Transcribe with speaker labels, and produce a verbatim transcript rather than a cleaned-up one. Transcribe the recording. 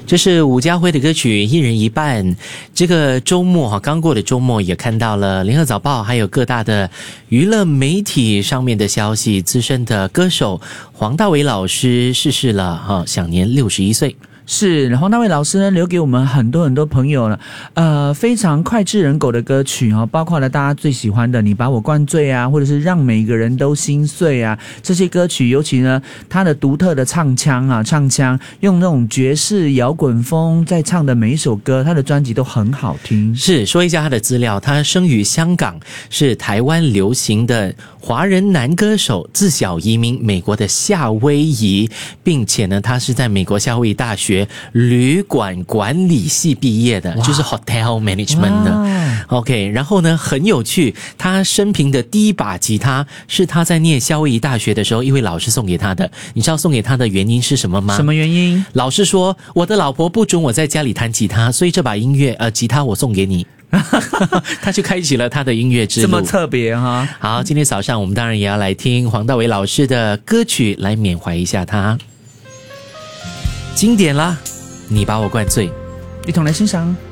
Speaker 1: 这是伍家辉的歌曲一人一半。这个周末哈，刚过的周末也看到了联合早报还有各大的娱乐媒体上面的消息，资深的歌手黄大炜老师逝世了哈，享年六十一岁。
Speaker 2: 是，然后那位老师呢，留给我们很多很多朋友了，呃，非常脍炙人口的歌曲哦，包括了大家最喜欢的《你把我灌醉》啊，或者是让每个人都心碎啊，这些歌曲，尤其呢，他的独特的唱腔啊，唱腔用那种爵士摇滚风在唱的每一首歌，他的专辑都很好听。
Speaker 1: 是，说一下他的资料，他生于香港，是台湾流行的华人男歌手，自小移民美国的夏威夷，并且呢，他是在美国夏威夷大学旅馆管理系毕业的，就是 hotel management 的。OK， 然后呢，很有趣，他生平的第一把吉他是他在念夏威夷大学的时候，一位老师送给他的。你知道送给他的原因是什么吗？
Speaker 2: 什么原因？
Speaker 1: 老师说，我的老婆不准我在家里弹吉他，所以这把音乐呃吉他我送给你。他就开启了他的音乐之路，
Speaker 2: 这么特别哈。
Speaker 1: 好，今天早上我们当然也要来听黄大炜老师的歌曲，来缅怀一下他。经典啦，你把我灌醉，
Speaker 2: 一同来欣赏。